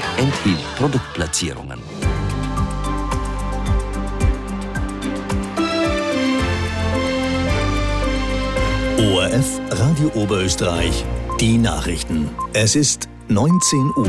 enthielt Produktplatzierungen. ORF Radio Oberösterreich, die Nachrichten. Es ist 19 Uhr.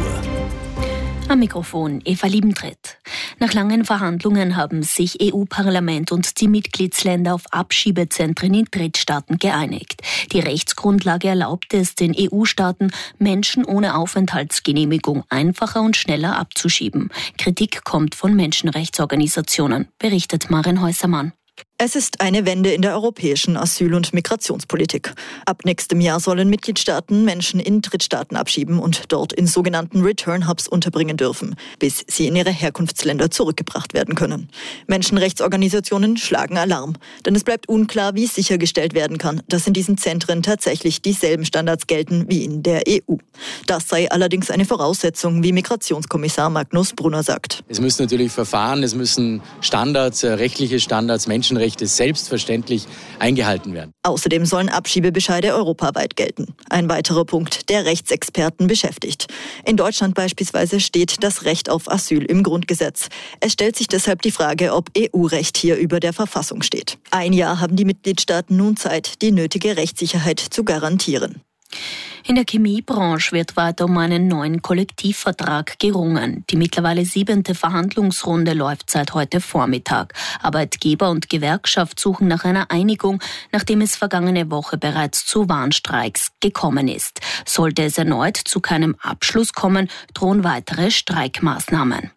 Am Mikrofon Eva Liebentritt. Nach langen Verhandlungen haben sich EU-Parlament und die Mitgliedsländer auf Abschiebezentren in Drittstaaten geeinigt. Die Rechtsgrundlage erlaubt es den EU-Staaten, Menschen ohne Aufenthaltsgenehmigung einfacher und schneller abzuschieben. Kritik kommt von Menschenrechtsorganisationen, berichtet Maren Häusermann. Es ist eine Wende in der europäischen Asyl- und Migrationspolitik. Ab nächstem Jahr sollen Mitgliedstaaten Menschen in Drittstaaten abschieben und dort in sogenannten Return-Hubs unterbringen dürfen, bis sie in ihre Herkunftsländer zurückgebracht werden können. Menschenrechtsorganisationen schlagen Alarm, denn es bleibt unklar, wie sichergestellt werden kann, dass in diesen Zentren tatsächlich dieselben Standards gelten wie in der EU. Das sei allerdings eine Voraussetzung, wie Migrationskommissar Magnus Brunner sagt. Es müssen natürlich Verfahren, es müssen Standards, rechtliche Standards, Menschenrechte selbstverständlich eingehalten werden. Außerdem sollen Abschiebebescheide europaweit gelten. Ein weiterer Punkt, der Rechtsexperten beschäftigt. In Deutschland beispielsweise steht das Recht auf Asyl im Grundgesetz. Es stellt sich deshalb die Frage, ob EU-Recht hier über der Verfassung steht. Ein Jahr haben die Mitgliedstaaten nun Zeit, die nötige Rechtssicherheit zu garantieren. In der Chemiebranche wird weiter um einen neuen Kollektivvertrag gerungen. Die mittlerweile 7. Verhandlungsrunde läuft seit heute Vormittag. Arbeitgeber und Gewerkschaft suchen nach einer Einigung, nachdem es vergangene Woche bereits zu Warnstreiks gekommen ist. Sollte es erneut zu keinem Abschluss kommen, drohen weitere Streikmaßnahmen.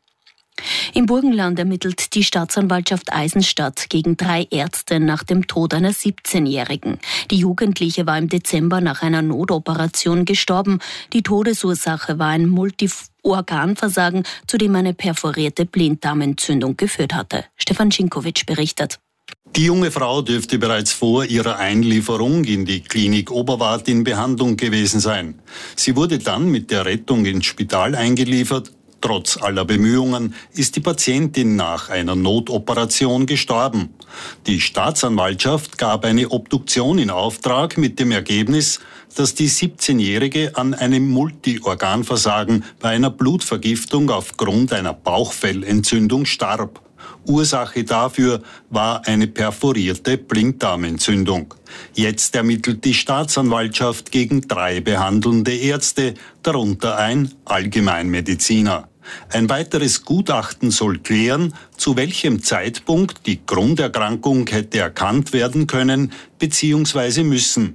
Im Burgenland ermittelt die Staatsanwaltschaft Eisenstadt gegen 3 Ärzte nach dem Tod einer 17-Jährigen. Die Jugendliche war im Dezember nach einer Notoperation gestorben. Die Todesursache war ein Multiorganversagen, zu dem eine perforierte Blinddarmentzündung geführt hatte. Stefan Schinkowitsch berichtet. Die junge Frau dürfte bereits vor ihrer Einlieferung in die Klinik Oberwart in Behandlung gewesen sein. Sie wurde dann mit der Rettung ins Spital eingeliefert. Trotz aller Bemühungen ist die Patientin nach einer Notoperation gestorben. Die Staatsanwaltschaft gab eine Obduktion in Auftrag mit dem Ergebnis, dass die 17-Jährige an einem Multiorganversagen bei einer Blutvergiftung aufgrund einer Bauchfellentzündung starb. Ursache dafür war eine perforierte Blinddarmentzündung. Jetzt ermittelt die Staatsanwaltschaft gegen 3 behandelnde Ärzte, darunter ein Allgemeinmediziner. Ein weiteres Gutachten soll klären, zu welchem Zeitpunkt die Grunderkrankung hätte erkannt werden können bzw. müssen.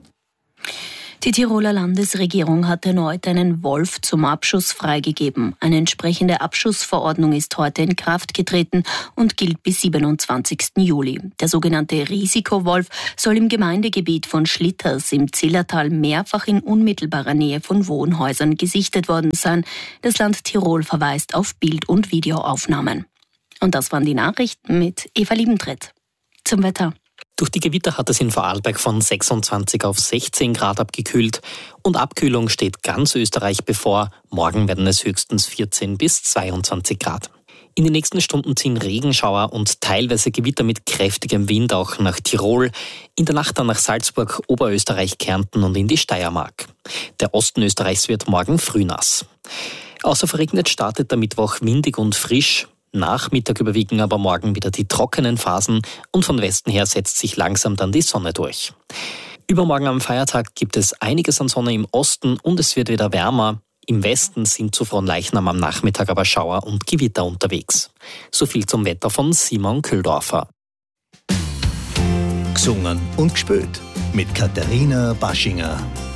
Die Tiroler Landesregierung hat erneut einen Wolf zum Abschuss freigegeben. Eine entsprechende Abschussverordnung ist heute in Kraft getreten und gilt bis 27. Juli. Der sogenannte Risikowolf soll im Gemeindegebiet von Schlitters im Zillertal mehrfach in unmittelbarer Nähe von Wohnhäusern gesichtet worden sein. Das Land Tirol verweist auf Bild- und Videoaufnahmen. Und das waren die Nachrichten mit Eva Liebentritt. Zum Wetter. Durch die Gewitter hat es in Vorarlberg von 26 auf 16 Grad abgekühlt und Abkühlung steht ganz Österreich bevor. Morgen werden es höchstens 14 bis 22 Grad. In den nächsten Stunden ziehen Regenschauer und teilweise Gewitter mit kräftigem Wind auch nach Tirol, in der Nacht dann nach Salzburg, Oberösterreich, Kärnten und in die Steiermark. Der Osten Österreichs wird morgen frühnass. Außer verregnet startet der Mittwoch windig und frisch. Nachmittag überwiegen aber morgen wieder die trockenen Phasen und von Westen her setzt sich langsam dann die Sonne durch. Übermorgen am Feiertag gibt es einiges an Sonne im Osten und es wird wieder wärmer. Im Westen sind zu Fronleichnam am Nachmittag aber Schauer und Gewitter unterwegs. So viel zum Wetter von Simon Köhldorfer. Gesungen und gespielt mit Katharina Baschinger.